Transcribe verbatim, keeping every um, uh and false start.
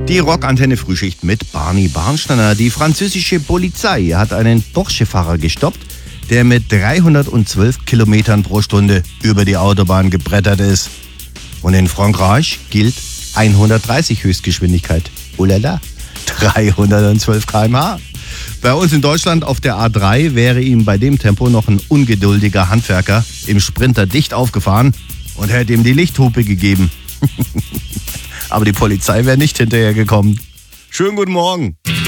Die Rockantenne Frühschicht mit Barney Barnsteiner. Die französische Polizei hat einen Porsche-Fahrer gestoppt, der mit dreihundertzwölf Kilometern pro Stunde über die Autobahn gebrettert ist. Und in Frankreich gilt hundertdreißig Höchstgeschwindigkeit. Oh la la, dreihundertzwölf Kilometer pro Stunde. Bei uns in Deutschland auf der A drei wäre ihm bei dem Tempo noch ein ungeduldiger Handwerker im Sprinter dicht aufgefahren und hätte ihm die Lichthupe gegeben. Aber die Polizei wäre nicht hinterhergekommen. Schönen guten Morgen.